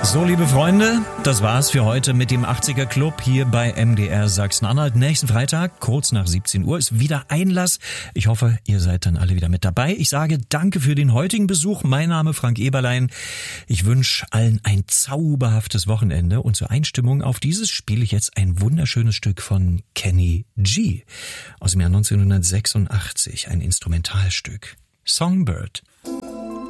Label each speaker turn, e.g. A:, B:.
A: So, liebe Freunde, das war's für heute mit dem 80er Club hier bei MDR Sachsen-Anhalt. Nächsten Freitag, kurz nach 17 Uhr, ist wieder Einlass. Ich hoffe, ihr seid dann alle wieder mit dabei. Ich sage danke für den heutigen Besuch. Mein Name Frank Eberlein. Ich wünsche allen ein zauberhaftes Wochenende und zur Einstimmung auf dieses spiele ich jetzt ein wunderschönes Stück von Kenny G. aus dem Jahr 1986, ein Instrumentalstück. Songbird.